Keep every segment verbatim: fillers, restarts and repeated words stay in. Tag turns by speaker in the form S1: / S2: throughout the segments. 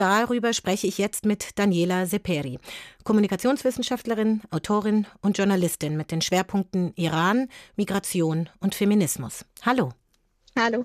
S1: Darüber spreche ich jetzt mit Daniela Seperi, Kommunikationswissenschaftlerin, Autorin und Journalistin mit den Schwerpunkten Iran, Migration und Feminismus. Hallo.
S2: Hallo.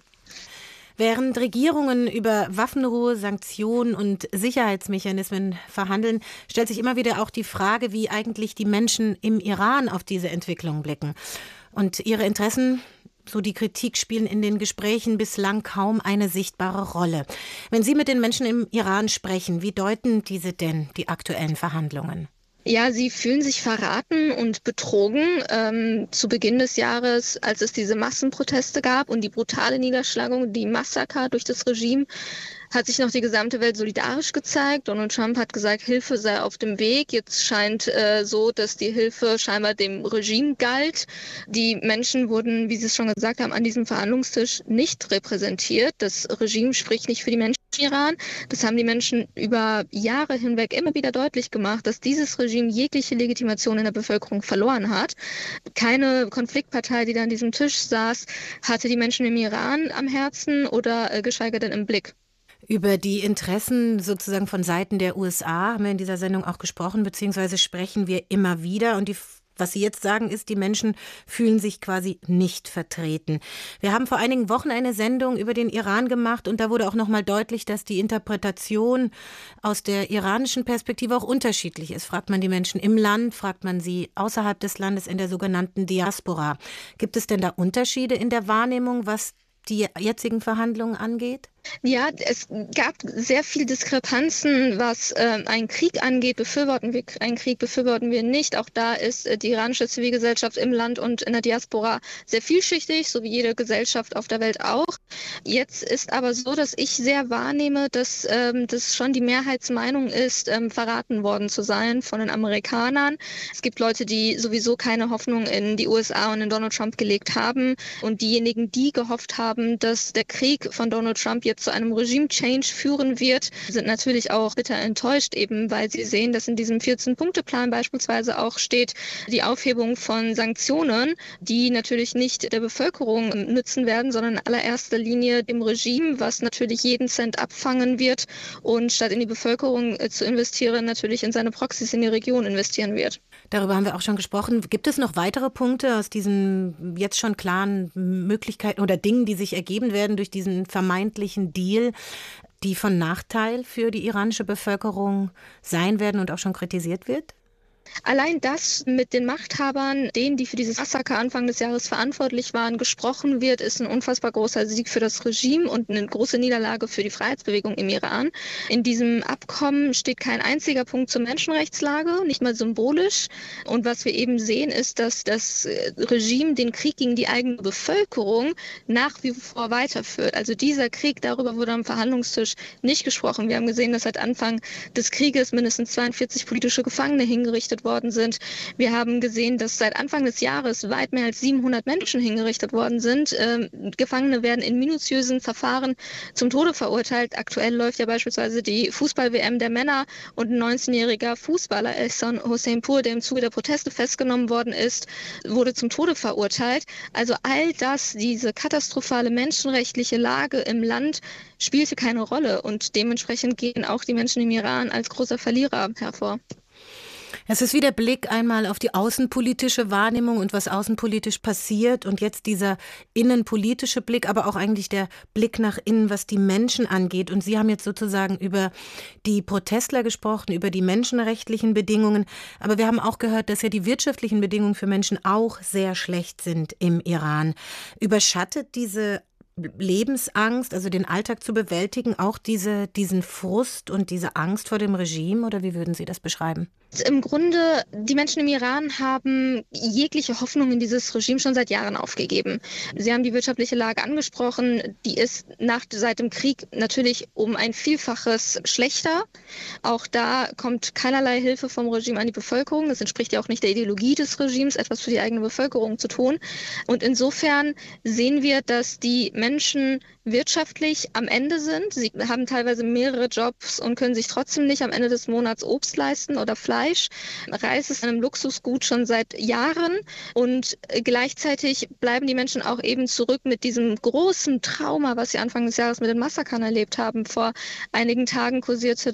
S1: Während Regierungen über Waffenruhe, Sanktionen und Sicherheitsmechanismen verhandeln, stellt sich immer wieder auch die Frage, wie eigentlich die Menschen im Iran auf diese Entwicklung blicken. Und ihre Interessen, so die Kritik, spielen in den Gesprächen bislang kaum eine sichtbare Rolle. Wenn Sie mit den Menschen im Iran sprechen, wie deuten diese denn die aktuellen Verhandlungen?
S2: Ja, sie fühlen sich verraten und betrogen. Ähm, zu Beginn des Jahres, als es diese Massenproteste gab und die brutale Niederschlagung, die Massaker durch das Regime, hat sich noch die gesamte Welt solidarisch gezeigt. Donald Trump hat gesagt, Hilfe sei auf dem Weg. Jetzt scheint äh, so, dass die Hilfe scheinbar dem Regime galt. Die Menschen wurden, wie Sie es schon gesagt haben, an diesem Verhandlungstisch nicht repräsentiert. Das Regime spricht nicht für die Menschen im Iran. Das haben die Menschen über Jahre hinweg immer wieder deutlich gemacht, dass dieses Regime jegliche Legitimation in der Bevölkerung verloren hat. Keine Konfliktpartei, die da an diesem Tisch saß, hatte die Menschen im Iran am Herzen oder äh, geschweige denn im Blick.
S1: Über die Interessen sozusagen von Seiten der U S A haben wir in dieser Sendung auch gesprochen, beziehungsweise sprechen wir immer wieder. Und die, was Sie jetzt sagen, ist, die Menschen fühlen sich quasi nicht vertreten. Wir haben vor einigen Wochen eine Sendung über den Iran gemacht und da wurde auch nochmal deutlich, dass die Interpretation aus der iranischen Perspektive auch unterschiedlich ist. Fragt man die Menschen im Land, fragt man sie außerhalb des Landes in der sogenannten Diaspora. Gibt es denn da Unterschiede in der Wahrnehmung, was die jetzigen Verhandlungen angeht?
S2: Ja, es gab sehr viel Diskrepanzen, was äh, einen Krieg angeht. Befürworten wir einen Krieg, befürworten wir nicht. Auch da ist äh, die iranische Zivilgesellschaft im Land und in der Diaspora sehr vielschichtig, so wie jede Gesellschaft auf der Welt auch. Jetzt ist aber so, dass ich sehr wahrnehme, dass ähm, das schon die Mehrheitsmeinung ist, ähm, verraten worden zu sein von den Amerikanern. Es gibt Leute, die sowieso keine Hoffnung in die U S A und in Donald Trump gelegt haben. Und diejenigen, die gehofft haben, dass der Krieg von Donald Trump jetzt zu einem Regime-Change führen wird, sind natürlich auch bitter enttäuscht, eben weil sie sehen, dass in diesem vierzehn-Punkte-Plan beispielsweise auch steht, die Aufhebung von Sanktionen, die natürlich nicht der Bevölkerung nützen werden, sondern in allererster Linie dem Regime, was natürlich jeden Cent abfangen wird und statt in die Bevölkerung zu investieren, natürlich in seine Proxys in die Region investieren wird.
S1: Darüber haben wir auch schon gesprochen. Gibt es noch weitere Punkte aus diesen jetzt schon klaren Möglichkeiten oder Dingen, die sich ergeben werden durch diesen vermeintlichen Deal, die von Nachteil für die iranische Bevölkerung sein werden und auch schon kritisiert wird?
S2: Allein das mit den Machthabern, denen, die für dieses Massaker Anfang des Jahres verantwortlich waren, gesprochen wird, ist ein unfassbar großer Sieg für das Regime und eine große Niederlage für die Freiheitsbewegung im Iran. In diesem Abkommen steht kein einziger Punkt zur Menschenrechtslage, nicht mal symbolisch. Und was wir eben sehen, ist, dass das Regime den Krieg gegen die eigene Bevölkerung nach wie vor weiterführt. Also dieser Krieg, darüber wurde am Verhandlungstisch nicht gesprochen. Wir haben gesehen, dass seit Anfang des Krieges mindestens zweiundvierzig politische Gefangene hingerichtet worden sind. Wir haben gesehen, dass seit Anfang des Jahres weit mehr als siebenhundert Menschen hingerichtet worden sind. Ähm, Gefangene werden in minutiösen Verfahren zum Tode verurteilt. Aktuell läuft ja beispielsweise die Fußball-W M der Männer und ein neunzehnjähriger Fußballer, Ehsan Hossein-Pur, der im Zuge der Proteste festgenommen worden ist, wurde zum Tode verurteilt. Also all das, diese katastrophale menschenrechtliche Lage im Land spielte keine Rolle und dementsprechend gehen auch die Menschen im Iran als großer Verlierer hervor.
S1: Es ist wie der Blick einmal auf die außenpolitische Wahrnehmung und was außenpolitisch passiert und jetzt dieser innenpolitische Blick, aber auch eigentlich der Blick nach innen, was die Menschen angeht. Und Sie haben jetzt sozusagen über die Protestler gesprochen, über die menschenrechtlichen Bedingungen. Aber wir haben auch gehört, dass ja die wirtschaftlichen Bedingungen für Menschen auch sehr schlecht sind im Iran. Überschattet diese Lebensangst, also den Alltag zu bewältigen, auch diese, diesen Frust und diese Angst vor dem Regime? Oder wie würden Sie das beschreiben?
S2: Im Grunde, die Menschen im Iran haben jegliche Hoffnung in dieses Regime schon seit Jahren aufgegeben. Sie haben die wirtschaftliche Lage angesprochen, die ist nach, seit dem Krieg natürlich um ein Vielfaches schlechter. Auch da kommt keinerlei Hilfe vom Regime an die Bevölkerung. Das entspricht ja auch nicht der Ideologie des Regimes, etwas für die eigene Bevölkerung zu tun. Und insofern sehen wir, dass die Menschen wirtschaftlich am Ende sind. Sie haben teilweise mehrere Jobs und können sich trotzdem nicht am Ende des Monats Obst leisten oder Fleisch. Reis ist ein Luxusgut schon seit Jahren und gleichzeitig bleiben die Menschen auch eben zurück mit diesem großen Trauma, was sie Anfang des Jahres mit den Massakern erlebt haben. Vor einigen Tagen kursierte